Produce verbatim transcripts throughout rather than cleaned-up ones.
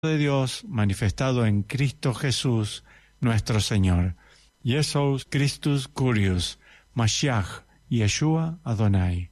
de Dios manifestado en Cristo Jesús, nuestro Señor. Jesús Christus Curius, Mashiach, Yeshua Adonai.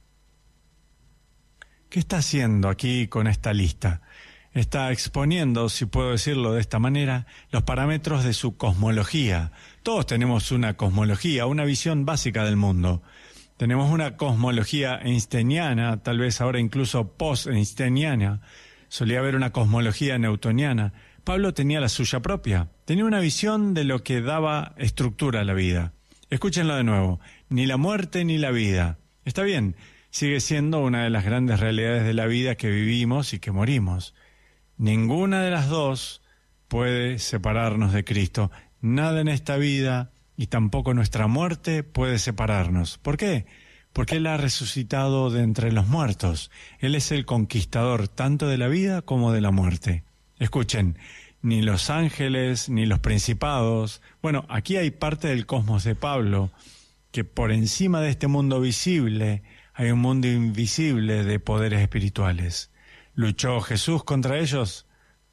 ¿Qué está haciendo aquí con esta lista? Está exponiendo, si puedo decirlo de esta manera, los parámetros de su cosmología. Todos tenemos una cosmología, una visión básica del mundo. Tenemos una cosmología einsteiniana, tal vez ahora incluso post-einsteiniana. Solía haber una cosmología newtoniana. Pablo tenía la suya propia. Tenía una visión de lo que daba estructura a la vida. Escúchenlo de nuevo. Ni la muerte ni la vida. Está bien, sigue siendo una de las grandes realidades de la vida que vivimos y que morimos. Ninguna de las dos puede separarnos de Cristo. Nada en esta vida y tampoco nuestra muerte puede separarnos. ¿Por qué? Porque Él ha resucitado de entre los muertos. Él es el conquistador tanto de la vida como de la muerte. Escuchen, ni los ángeles, ni los principados. Bueno, aquí hay parte del cosmos de Pablo, que por encima de este mundo visible hay un mundo invisible de poderes espirituales. ¿Luchó Jesús contra ellos?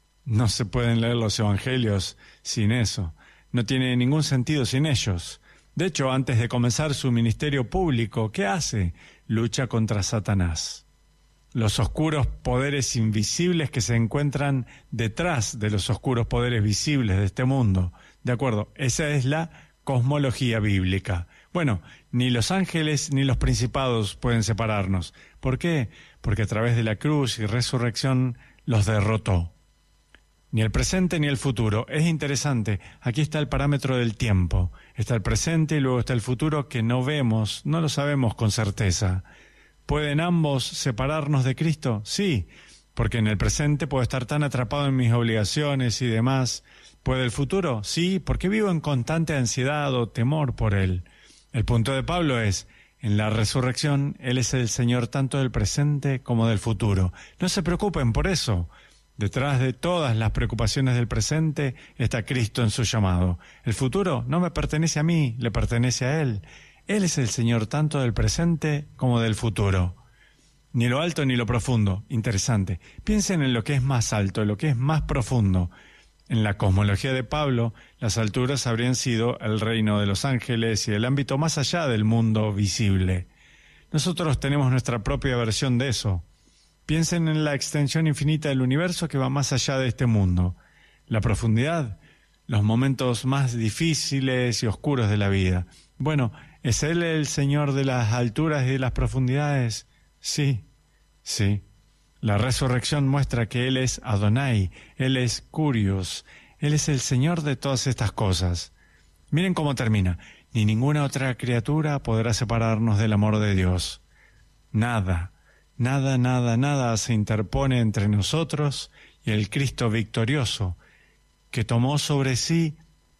No se pueden leer los evangelios sin eso. No tiene ningún sentido sin ellos. De hecho, antes de comenzar su ministerio público, ¿qué hace? Lucha contra Satanás. Los oscuros poderes invisibles que se encuentran detrás de los oscuros poderes visibles de este mundo. ¿De acuerdo? Esa es la cosmología bíblica. Bueno, ni los ángeles ni los principados pueden separarnos. ¿Por qué? Porque a través de la cruz y resurrección los derrotó. Ni el presente ni el futuro. Es interesante, aquí está el parámetro del tiempo. Está el presente y luego está el futuro que no vemos, no lo sabemos con certeza. ¿Pueden ambos separarnos de Cristo? Sí, porque en el presente puedo estar tan atrapado en mis obligaciones y demás. ¿Puede el futuro? Sí, porque vivo en constante ansiedad o temor por Él. El punto de Pablo es, en la resurrección, Él es el Señor tanto del presente como del futuro. No se preocupen por eso. Detrás de todas las preocupaciones del presente está Cristo en su llamado. El futuro no me pertenece a mí, le pertenece a Él. Él es el Señor tanto del presente como del futuro. Ni lo alto ni lo profundo. Interesante. Piensen en lo que es más alto, en lo que es más profundo. En la cosmología de Pablo, las alturas habrían sido el reino de los ángeles y el ámbito más allá del mundo visible. Nosotros tenemos nuestra propia versión de eso. Piensen en la extensión infinita del universo que va más allá de este mundo. La profundidad, los momentos más difíciles y oscuros de la vida. Bueno, ¿es Él el Señor de las alturas y de las profundidades? Sí, sí. La resurrección muestra que Él es Adonai, Él es Curios, Él es el Señor de todas estas cosas. Miren cómo termina. Ni ninguna otra criatura podrá separarnos del amor de Dios. Nada. Nada, nada, nada se interpone entre nosotros y el Cristo victorioso, que tomó sobre sí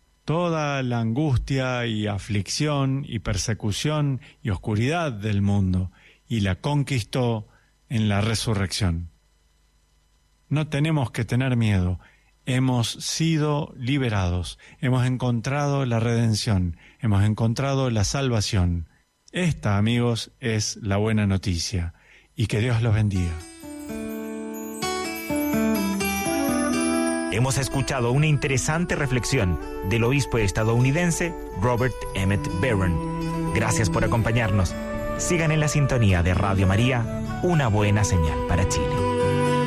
toda la angustia y aflicción y persecución y oscuridad del mundo y la conquistó en la resurrección. No tenemos que tener miedo. Hemos sido liberados, hemos encontrado la redención, hemos encontrado la salvación. Esta, amigos, es la buena noticia. Y que Dios los bendiga. Hemos escuchado una interesante reflexión del obispo estadounidense Robert Emmett Barron. Gracias por acompañarnos. Sigan en la sintonía de Radio María, una buena señal para Chile.